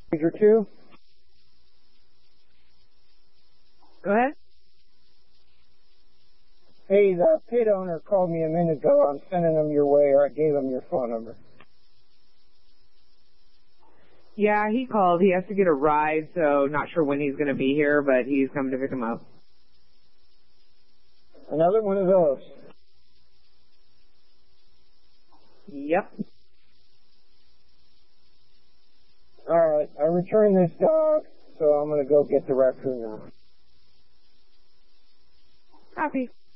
Ranger 2? Go ahead. Hey, the pit owner called me a minute ago. I'm sending him your way, or I gave him your phone number. Yeah, he called. He has to get a ride, so not sure when he's going to be here, but he's coming to pick him up. Another one of those. Yep. Alright, I returned this dog, so I'm going to go get the raccoon now. Copy.